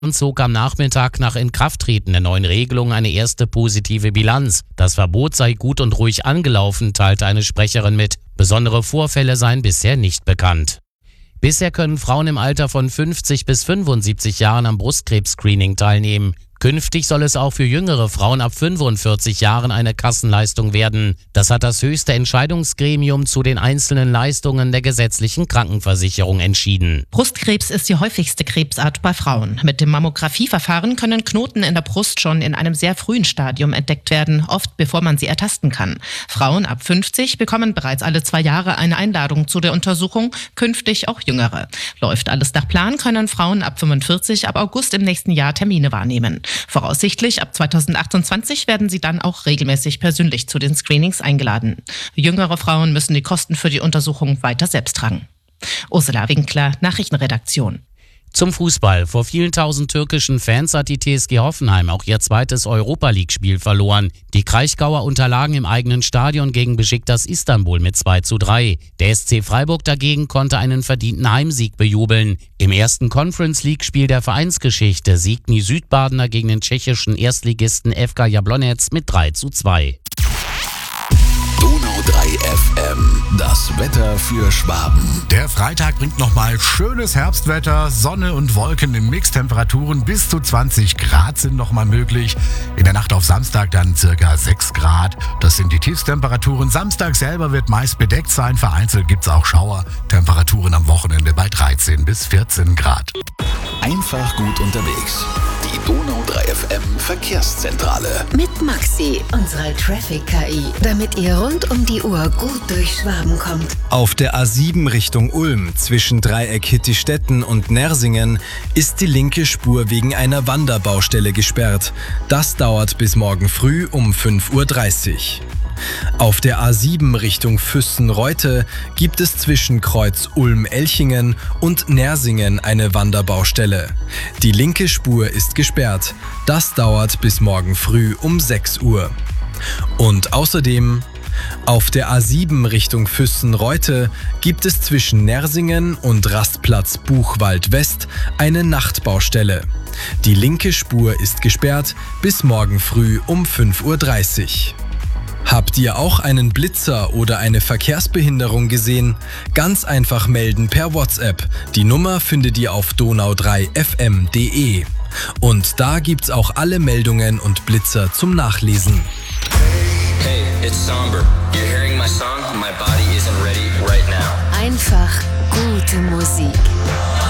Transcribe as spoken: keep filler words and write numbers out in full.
und zog am Nachmittag nach Inkrafttreten der neuen Regelung eine erste positive Bilanz. Das Verbot sei gut und ruhig angelaufen, teilte eine Sprecherin mit. Besondere Vorfälle seien bisher nicht bekannt. Bisher können Frauen im Alter von fünfzig bis fünfundsiebzig Jahren am Brustkrebs-Screening teilnehmen. Künftig soll es auch für jüngere Frauen ab fünfundvierzig Jahren eine Kassenleistung werden. Das hat das höchste Entscheidungsgremium zu den einzelnen Leistungen der gesetzlichen Krankenversicherung entschieden. Brustkrebs ist die häufigste Krebsart bei Frauen. Mit dem Mammografieverfahren können Knoten in der Brust schon in einem sehr frühen Stadium entdeckt werden, oft bevor man sie ertasten kann. Frauen ab fünfzig bekommen bereits alle zwei Jahre eine Einladung zu der Untersuchung, künftig auch jüngere. Läuft alles nach Plan, können Frauen ab fünfundvierzig ab August im nächsten Jahr Termine wahrnehmen. Voraussichtlich ab zweitausendachtundzwanzig werden sie dann auch regelmäßig persönlich zu den Screenings eingeladen. Jüngere Frauen müssen die Kosten für die Untersuchung weiter selbst tragen. Ursula Winkler, Nachrichtenredaktion. Zum Fußball. Vor vielen tausend türkischen Fans hat die T S G Hoffenheim auch ihr zweites Europa-League-Spiel verloren. Die Kraichgauer unterlagen im eigenen Stadion gegen Beşiktaş Istanbul mit zwei zu drei. Der S C Freiburg dagegen konnte einen verdienten Heimsieg bejubeln. Im ersten Conference-League-Spiel der Vereinsgeschichte siegten die Südbadener gegen den tschechischen Erstligisten F K Jablonec mit drei zu zwei. Donau drei F M, das Wetter für Schwaben. Der Freitag bringt nochmal schönes Herbstwetter, Sonne und Wolken in Mixtemperaturen. Bis zu zwanzig Grad sind nochmal möglich. In der Nacht auf Samstag dann circa sechs Grad. Das sind die Tiefstemperaturen. Samstag selber wird meist bedeckt sein. Vereinzelt gibt es auch Schauer. Temperaturen am Wochenende bei dreizehn bis vierzehn Grad. Einfach gut unterwegs. Die Donau drei F M Verkehrszentrale. Mit Maxi, unserer Traffic-K I, damit ihr rund um die Uhr gut durch Schwaben kommt. Auf der A sieben Richtung Ulm zwischen Dreieck Hittistetten und Nersingen ist die linke Spur wegen einer Wanderbaustelle gesperrt. Das dauert bis morgen früh um fünf Uhr dreißig. Auf der A sieben Richtung Füssen-Reute gibt es zwischen Kreuz Ulm-Elchingen und Nersingen eine Wanderbaustelle. Die linke Spur ist gesperrt. Das dauert bis morgen früh um sechs Uhr. Und außerdem auf der A sieben Richtung Füssen-Reute gibt es zwischen Nersingen und Rastplatz Buchwald West eine Nachtbaustelle. Die linke Spur ist gesperrt bis morgen früh um fünf Uhr dreißig. Habt ihr auch einen Blitzer oder eine Verkehrsbehinderung gesehen? Ganz einfach melden per WhatsApp. Die Nummer findet ihr auf donau drei f m punkt d e. Und da gibt's auch alle Meldungen und Blitzer zum Nachlesen. Hey, it's Somber. You're hearing my song? My body isn't ready right now. Einfach gute Musik.